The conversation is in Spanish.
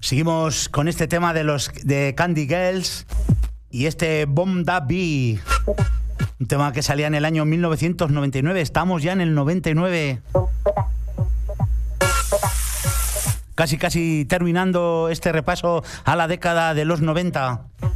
Seguimos con este tema de Candy Girls y este Bomb Da Bee. Un tema que salía en el año 1999. Estamos ya en el 99. Casi terminando este repaso a la década de los 90.